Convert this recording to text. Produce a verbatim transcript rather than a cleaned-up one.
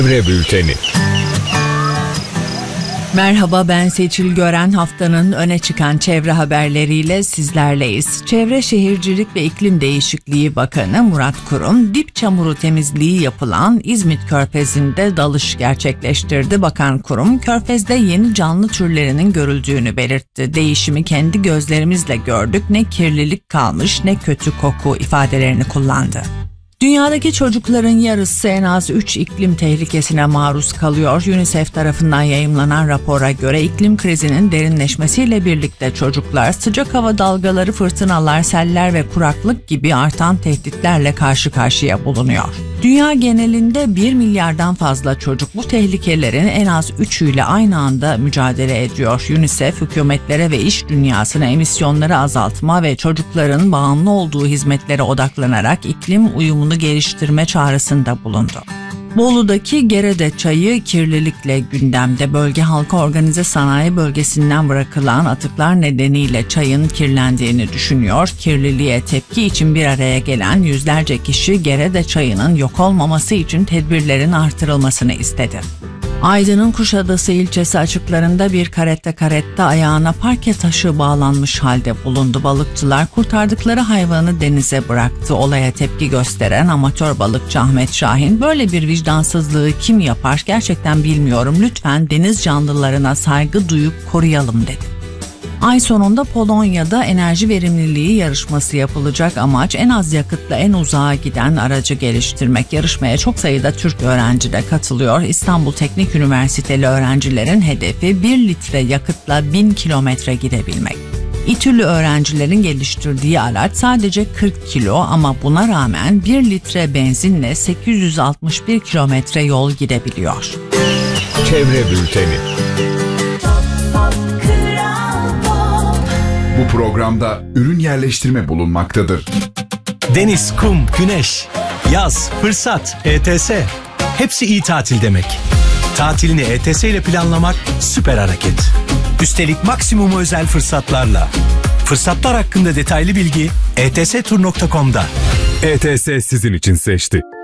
Çevre Bülteni. Merhaba, ben Seçil Gören. Haftanın öne çıkan çevre haberleriyle sizlerleyiz. Çevre Şehircilik ve İklim Değişikliği Bakanı Murat Kurum, dip çamuru temizliği yapılan İzmit Körfezi'nde dalış gerçekleştirdi. Bakan Kurum, Körfez'de yeni canlı türlerinin görüldüğünü belirtti. Değişimi kendi gözlerimizle gördük, ne kirlilik kalmış ne kötü koku ifadelerini kullandı. Dünyadaki çocukların yarısı en az üç iklim tehlikesine maruz kalıyor. UNICEF tarafından yayımlanan rapora göre iklim krizinin derinleşmesiyle birlikte çocuklar sıcak hava dalgaları, fırtınalar, seller ve kuraklık gibi artan tehditlerle karşı karşıya bulunuyor. Dünya genelinde bir milyardan fazla çocuk bu tehlikelerin en az üçüyle aynı anda mücadele ediyor. UNICEF, hükümetlere ve iş dünyasına emisyonları azaltma ve çocukların bağımlı olduğu hizmetlere odaklanarak iklim uyumunu geliştirme çağrısında bulundu. Bolu'daki Gerede çayı kirlilikle gündemde. Bölge halkı organize sanayi bölgesinden bırakılan atıklar nedeniyle çayın kirlendiğini düşünüyor. Kirliliğe tepki için bir araya gelen yüzlerce kişi Gerede çayının yok olmaması için tedbirlerin artırılmasını istedi. Aydın'ın Kuşadası ilçesi açıklarında bir karette karette ayağına parke taşı bağlanmış halde bulundu. Balıkçılar kurtardıkları hayvanı denize bıraktı. Olaya tepki gösteren amatör balıkçı Ahmet Şahin, "Böyle bir vicdansızlığı kim yapar gerçekten bilmiyorum. Lütfen deniz canlılarına saygı duyup koruyalım" dedi. Ay sonunda Polonya'da enerji verimliliği yarışması yapılacak. Amaç en az yakıtla en uzağa giden aracı geliştirmek. Yarışmaya çok sayıda Türk öğrenci de katılıyor. İstanbul Teknik Üniversiteli öğrencilerin hedefi bir litre yakıtla bin kilometre gidebilmek. İTÜ'lü öğrencilerin geliştirdiği araç sadece kırk kilo ama buna rağmen bir litre benzinle sekiz yüz altmış bir kilometre yol gidebiliyor. Çevre Bülteni. Bu programda ürün yerleştirme bulunmaktadır. Deniz, kum, güneş, yaz, fırsat, E T S. Hepsi iyi tatil demek. Tatilini E T S ile planlamak süper hareket. Üstelik maksimum özel fırsatlarla. Fırsatlar hakkında detaylı bilgi e t s tur nokta com'da. E T S sizin için seçti.